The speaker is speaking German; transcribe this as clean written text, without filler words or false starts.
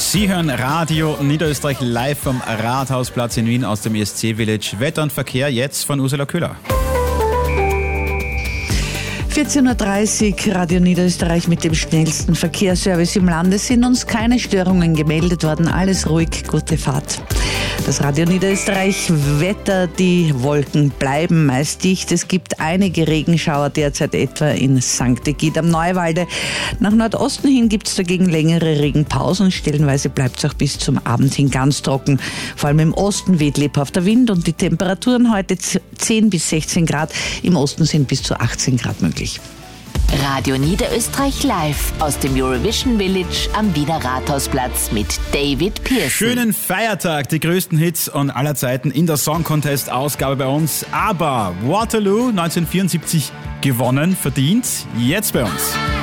Sie hören Radio Niederösterreich live vom Rathausplatz in Wien aus dem ESC Village. Wetter und Verkehr jetzt von Ursula Köhler. 14.30 Uhr, Radio Niederösterreich mit dem schnellsten Verkehrsservice im Lande. Sind uns keine Störungen gemeldet worden. Alles ruhig, gute Fahrt. Das Radio Niederösterreich Wetter, die Wolken bleiben meist dicht. Es gibt einige Regenschauer derzeit etwa in St. Egid am Neuwalde. Nach Nordosten hin gibt es dagegen längere Regenpausen. Stellenweise bleibt es auch bis zum Abend hin ganz trocken. Vor allem im Osten weht lebhafter Wind und die Temperaturen heute 10 bis 16 Grad. Im Osten sind bis zu 18 Grad möglich. Radio Niederösterreich live aus dem Eurovision Village am Wiener Rathausplatz mit David Pearson. Schönen Feiertag, die größten Hits und aller Zeiten in der Song Contest Ausgabe bei uns. Aber Waterloo 1974 gewonnen, verdient, jetzt bei uns.